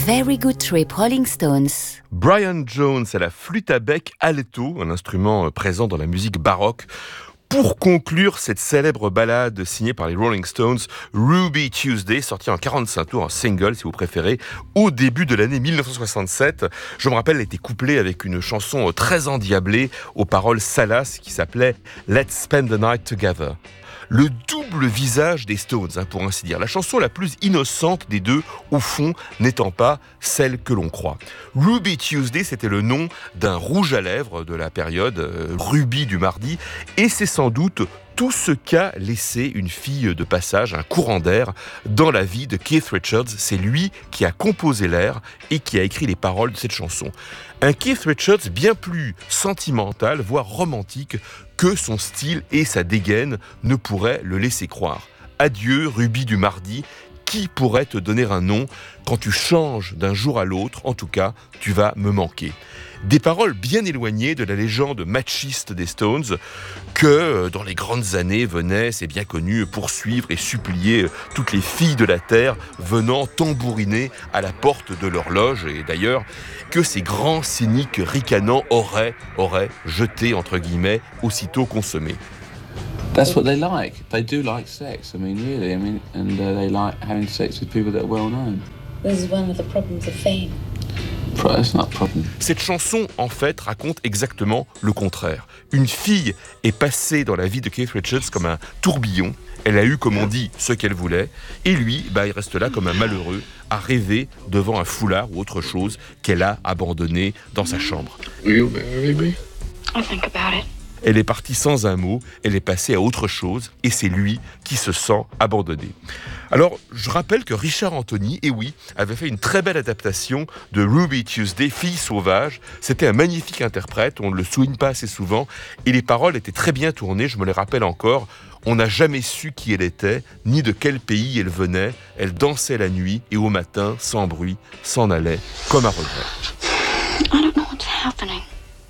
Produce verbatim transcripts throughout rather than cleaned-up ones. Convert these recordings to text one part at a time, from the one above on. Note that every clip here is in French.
Very Good Trip Rolling Stones. Brian Jones à la flûte à bec alto, un instrument présent dans la musique baroque. Pour conclure cette célèbre ballade signée par les Rolling Stones, Ruby Tuesday, sortie en quarante-cinq tours, en single si vous préférez, au début de l'année dix-neuf cent soixante-sept. Je me rappelle, elle était couplée avec une chanson très endiablée aux paroles salaces qui s'appelait « Let's Spend the Night Together ». Le double visage des Stones, hein, pour ainsi dire. La chanson la plus innocente des deux, au fond, n'étant pas celle que l'on croit. Ruby Tuesday, c'était le nom d'un rouge à lèvres de la période, euh, Ruby du mardi, et c'est sans doute tout ce qu'a laissé une fille de passage, un courant d'air, dans la vie de Keith Richards. C'est lui qui a composé l'air et qui a écrit les paroles de cette chanson. Un Keith Richards bien plus sentimental, voire romantique, que son style et sa dégaine ne pourraient le laisser croire. Adieu, Ruby du mardi. Qui pourrait te donner un nom quand tu changes d'un jour à l'autre? En tout cas, tu vas me manquer. Des paroles bien éloignées de la légende machiste des Stones que, dans les grandes années, venaient, c'est bien connu, poursuivre et supplier toutes les filles de la terre venant tambouriner à la porte de leur loge. Et d'ailleurs, que ces grands cyniques ricanants auraient, auraient jeté, entre guillemets, aussitôt consommé. That's what they like. They do like sex. I mean, really. I mean, and uh, they like having sex with people that are well known. This is one of the problems of fame. Pro- It's not a problem. Cette chanson, en fait, raconte exactement le contraire. Une fille est passée dans la vie de Keith Richards comme un tourbillon. Elle a eu, comme on dit, ce qu'elle voulait. Et lui, bah, il reste là comme un malheureux, à rêver devant un foulard ou autre chose qu'elle a abandonné dans sa chambre. Will you marry me? I think about it. Elle est partie sans un mot, elle est passée à autre chose, et c'est lui qui se sent abandonné. Alors, je rappelle que Richard Anthony, et oui, avait fait une très belle adaptation de Ruby Tuesday, Fille sauvage. C'était un magnifique interprète, on ne le souligne pas assez souvent, et les paroles étaient très bien tournées, je me les rappelle encore. On n'a jamais su qui elle était, ni de quel pays elle venait. Elle dansait la nuit, et au matin, sans bruit, s'en allait, comme un regret. I don't know what's happening.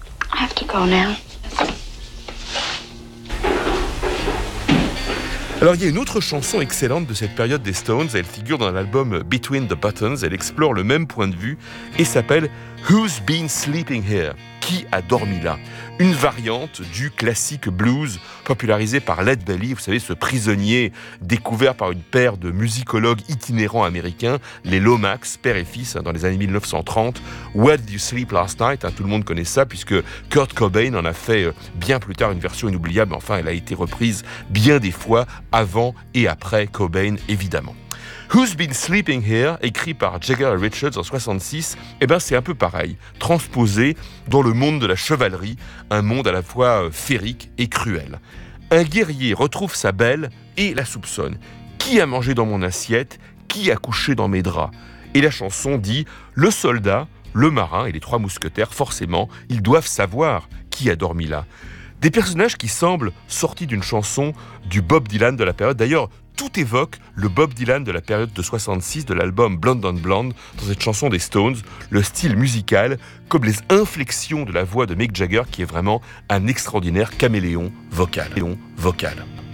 I have to go now. Alors il y a une autre chanson excellente de cette période des Stones, elle figure dans l'album Between the Buttons, elle explore le même point de vue et s'appelle Who's Been Sleeping Here? Qui a dormi là? Une variante du classique blues popularisé par Lead Belly, vous savez, ce prisonnier découvert par une paire de musicologues itinérants américains, les Lomax, père et fils, hein, dans les années dix-neuf cent trente. Where Did You Sleep Last Night? hein, Tout le monde connaît ça, puisque Kurt Cobain en a fait euh, bien plus tard une version inoubliable. Enfin, elle a été reprise bien des fois, avant et après Cobain, évidemment. Who's Been Sleeping Here, écrit par Jagger et Richards en soixante-six, eh ben c'est un peu pareil, transposé dans le monde de la chevalerie, un monde à la fois euh, féerique et cruel. Un guerrier retrouve sa belle et la soupçonne. Qui a mangé dans mon assiette? Qui a couché dans mes draps? Et la chanson dit, le soldat, le marin et les trois mousquetaires, forcément, ils doivent savoir qui a dormi là. Des personnages qui semblent sortis d'une chanson du Bob Dylan de la période. D'ailleurs, tout évoque le Bob Dylan de la période de soixante-six de l'album Blonde on Blonde dans cette chanson des Stones, le style musical comme les inflexions de la voix de Mick Jagger qui est vraiment un extraordinaire caméléon vocal. vocal.